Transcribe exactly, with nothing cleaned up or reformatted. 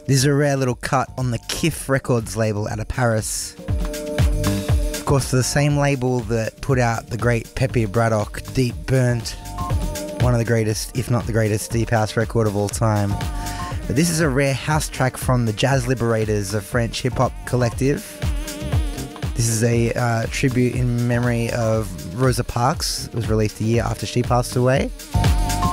This is a rare little cut on the Kif Records label out of Paris. Of course, the same label that put out the great Pepe Braddock Deep Burnt, one of the greatest, if not the greatest, deep house record of all time. But this is a rare house track from the Jazz Liberators, a French hip-hop collective. This is a uh, tribute in memory of Rosa Parks. It was released a year after she passed away.